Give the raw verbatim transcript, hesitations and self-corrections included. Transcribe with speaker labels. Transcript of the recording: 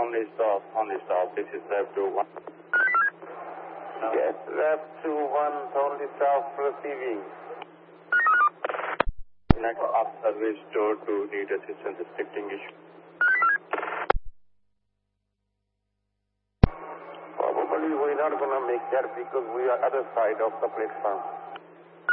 Speaker 1: only stop, only stop. This is Rev two one.
Speaker 2: Yes, Rev two one, only stop receiving.
Speaker 1: Next up service door to need assistance detecting issue.
Speaker 2: Probably we're not going to make that because we are other side of the platform.